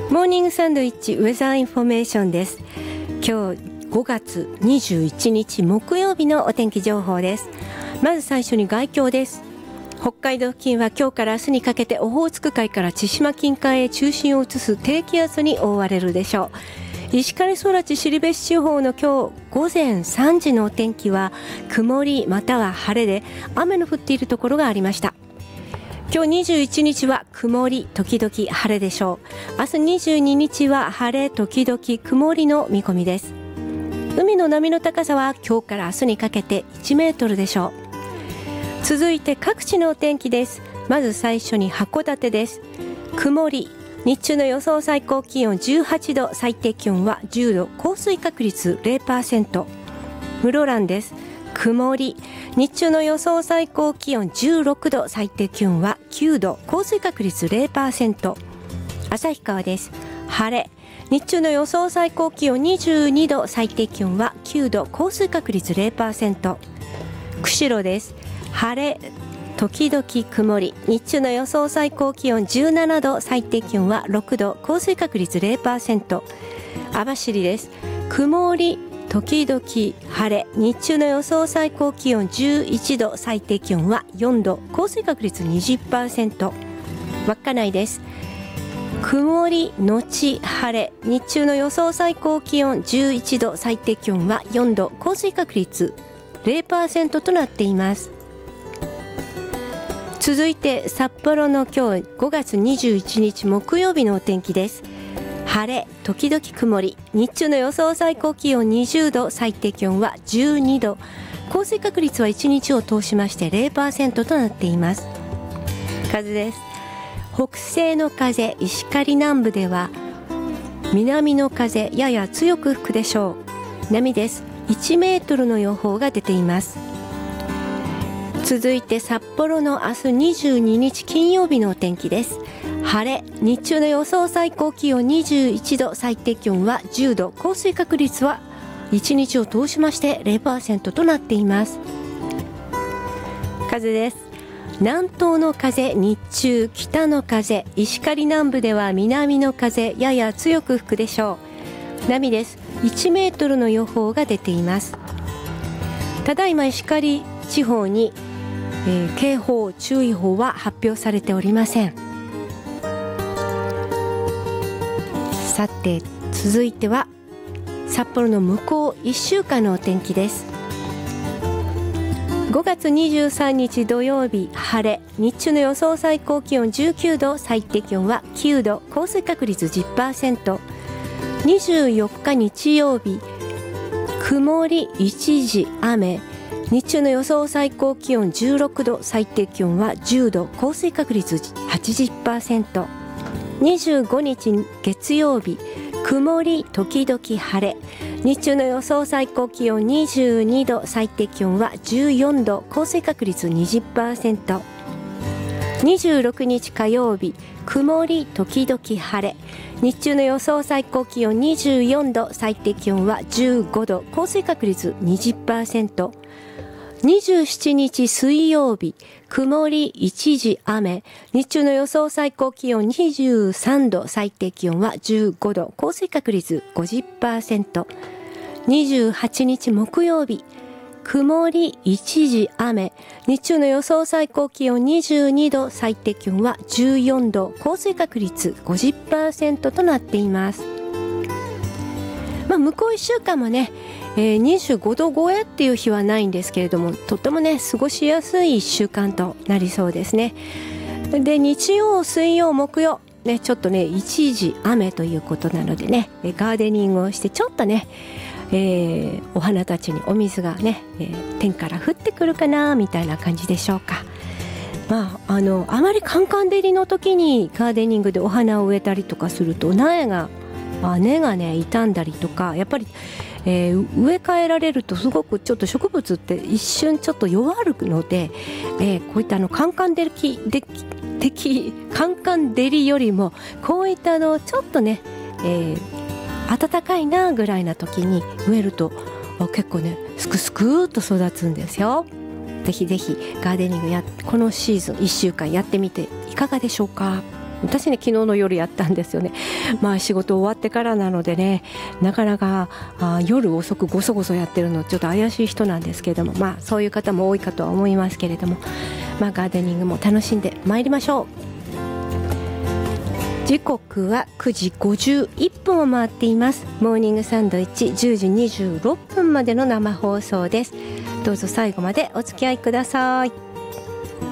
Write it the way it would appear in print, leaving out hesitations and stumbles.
モーニングサンドイッチウェザーインフォメーションです。今日5月21日木曜日のお天気情報です。まず最初に概況です。北海道付近は今日から明日にかけてオホーツク海から千島近海へ中心を移す低気圧に覆われるでしょう。石狩空知後別地方の今日午前3時のお天気は曇りまたは晴れで雨の降っているところがありました。今日21日は曇り時々晴れでしょう。明日22日は晴れ時々曇りの見込みです。海の波の高さは今日から明日にかけて1メートルでしょう。続いて各地のお天気です。まず最初に函館です。曇り、日中の予想最高気温18度、最低気温は10度、降水確率 0%。 室蘭です。曇り、日中の予想最高気温16度、最低気温は9度、降水確率 0%。 旭川です。晴れ、日中の予想最高気温22度、最低気温は9度、降水確率 0%。 釧路です。晴れ時々曇り、日中の予想最高気温17度、最低気温は6度、降水確率 0%。 網走です。曇り時々晴れ、日中の予想最高気温11度、最低気温は4度、降水確率 20%。 稚内です。曇りのち晴れ、日中の予想最高気温11度、最低気温は4度、降水確率 0% となっています。続いて札幌の今日5月21日木曜日のお天気です。晴れ時々曇り、日中の予想最高気温20度、最低気温は12度、降水確率は1日を通しまして 0% となっています。風です。北西の風、石狩南部では南の風やや強く吹くでしょう。波です。1メートルの予報が出ています。続いて札幌の明日22日金曜日のお天気です。晴れ、日中の予想最高気温21度、最低気温は10度、降水確率は1日を通しまして 0% となっています。風です。南東の風、日中北の風、石狩南部では南の風やや強く吹くでしょう。波です。1メートルの予報が出ています。ただいま石狩地方に警報注意報は発表されておりません。さて続いては札幌の向こう1週間のお天気です。5月23日土曜日晴れ、日中の予想最高気温19度、最低気温は9度、降水確率 10%。 24日日曜日曇り一時雨、日中の予想最高気温16度、最低気温は10度、降水確率 80%。 25日月曜日曇り時々晴れ、日中の予想最高気温22度、最低気温は14度、降水確率 20%。 26日火曜日曇り時々晴れ、日中の予想最高気温24度、最低気温は15度、降水確率 20%。27日水曜日曇り一時雨、日中の予想最高気温23度、最低気温は15度、降水確率 50%。 28日木曜日曇り一時雨、日中の予想最高気温22度、最低気温は14度、降水確率 50% となっています。向こう1週間もね、25度超えっていう日はないんですけれども、とってもね過ごしやすい1週間となりそうですね。で日曜水曜木曜ね、ちょっとね一時雨ということなのでね、ガーデニングをしてちょっとね、お花たちにお水がね、天から降ってくるかなみたいな感じでしょうか。あまりカンカン照りの時にガーデニングでお花を植えたりとかすると根がね傷んだりとか、やっぱり植え替えられるとすごくちょっと植物って一瞬ちょっと弱るので、こういったカンカン照りよりもこういったちょっとね、暖かいなぐらいな時に植えると結構ねすくすくっと育つんですよ。ぜひぜひガーデニングこのシーズン1週間やってみていかがでしょうか。 私ね昨日の夜やったんですよね。仕事終わってからなのでね、なかなか夜遅くごそごそやってるのちょっと怪しい人なんですけれども、そういう方も多いかとは思いますけれども、ガーデニングも楽しんでまいりましょう。時刻は9時51分を回っています。モーニングサンドイッチ10時26分までの生放送です。どうぞ最後までお付き合いください。